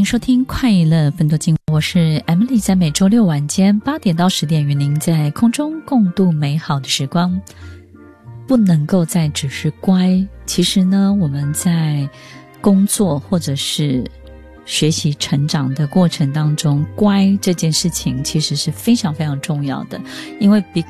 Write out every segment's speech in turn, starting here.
收听快乐分多金，我是 Emily， 在每周六晚间8点到10点与您在空中共度美好的时光。不能够再只是乖，其实呢，我们在工作或者是学习成长的过程当中，乖这件事情其实是非常非常重要的。因为 be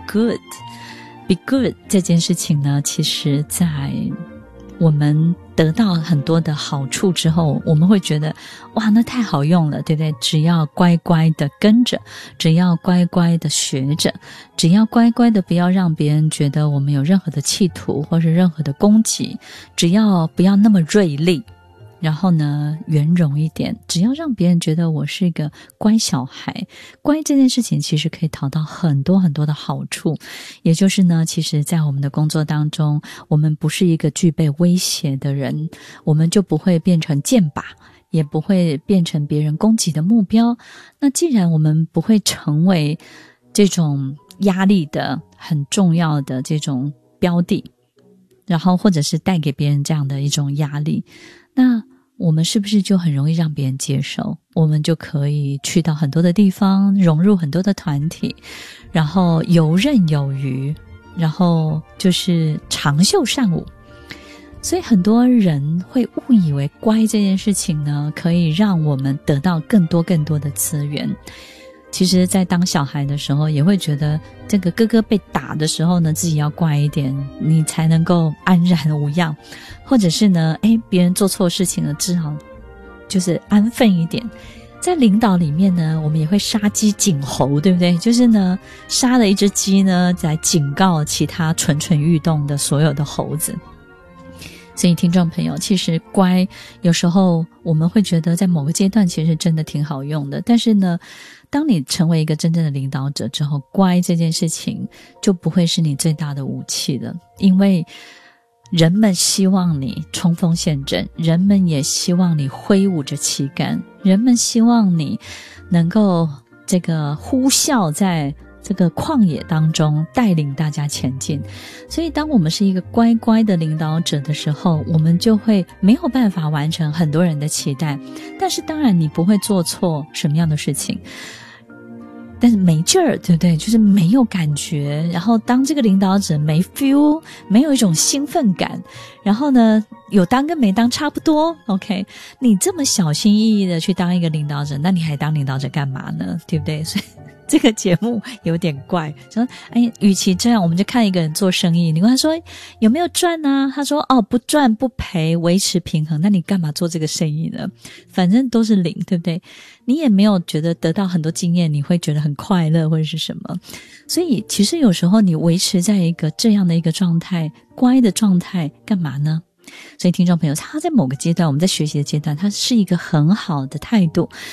good 这件事情呢，其实在我们得到很多的好处之后，我们会觉得哇，那太好用了，对不对？只要乖乖的跟着，只要乖乖的学着，只要乖乖的不要让别人觉得我们有任何的企图或是任何的攻击，只要不要那么锐利，然后呢圆融一点，只要让别人觉得我是一个乖小孩。乖这件事情其实可以讨到很多很多的好处，也就是呢，其实在我们的工作当中，我们不是一个具备威胁的人，我们就不会变成箭靶，也不会变成别人攻击的目标。那既然我们不会成为这种压力的很重要的这种标的，然后或者是带给别人这样的一种压力，那我们是不是就很容易让别人接受？我们就可以去到很多的地方，融入很多的团体，然后游刃有余，然后就是长袖善舞。所以很多人会误以为乖这件事情呢，可以让我们得到更多更多的资源。其实在当小孩的时候也会觉得这个哥哥被打的时候呢，自己要乖一点，你才能够安然无恙。或者是呢，别人做错事情了，至少就是安分一点。在领导里面呢，我们也会杀鸡儆猴，对不对？就是呢，杀了一只鸡呢，来警告其他蠢蠢欲动的所有的猴子。所以听众朋友，其实乖有时候我们会觉得在某个阶段其实真的挺好用的，但是呢，当你成为一个真正的领导者之后，乖这件事情就不会是你最大的武器了。因为人们希望你冲锋陷阵，人们也希望你挥舞着旗杆，人们希望你能够这个呼啸在这个旷野当中带领大家前进。所以当我们是一个乖乖的领导者的时候，我们就会没有办法完成很多人的期待，但是当然你不会做错什么样的事情，但是没劲儿，对不对？就是没有感觉，然后当这个领导者没 feel， 没有一种兴奋感，然后呢有当跟没当差不多。 OK， 你这么小心翼翼的去当一个领导者，那你还当领导者干嘛呢？对不对？所以这个节目有点怪，说与其这样，我们就看一个人做生意，你问他说有没有赚啊？他说不赚不赔，维持平衡。那你干嘛做这个生意呢？反正都是零，对不对？你也没有觉得得到很多经验，你会觉得很快乐或者是什么。所以其实有时候你维持在一个这样的一个状态，乖的状态干嘛呢？所以听众朋友，他在某个阶段，我们在学习的阶段，他是一个很好的态度，